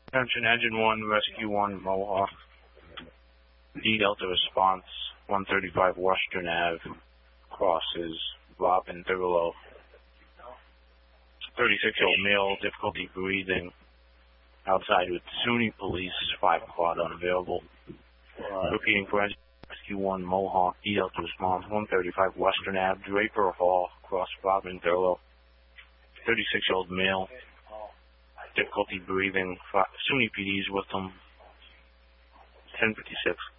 Attention Engine 1, Rescue 1, Mohawk. D Delta response, 135 Western Ave, crosses Robin Thurlow. 36-year-old male, difficulty breathing. Outside with SUNY police, 5 quad unavailable. Repeating for Engine Rescue 1, Mohawk. D Delta response, 135 Western Ave, Draper Hall, cross Robin Thurlow. 36-year-old male, difficulty breathing. SUNY PD's with them. 10:56.